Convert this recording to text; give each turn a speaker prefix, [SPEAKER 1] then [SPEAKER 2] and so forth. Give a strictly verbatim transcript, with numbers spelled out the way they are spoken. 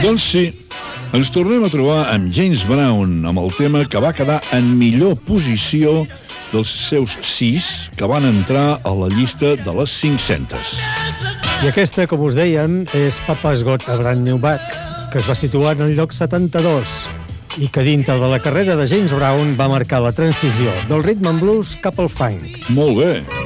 [SPEAKER 1] Doncs sí, ens tornem a trobar amb James Brown, amb el tema que va quedar en millor posició dels seus sis que van entrar a la llista de les cinc-centes.
[SPEAKER 2] I aquesta, com us deien, és Papa's Got a Brand New Bag, que es va situar en el lloc setanta-dos i que dintre de la carrera de James Brown va marcar la transició del rhythm and blues cap al funk.
[SPEAKER 1] Molt bé.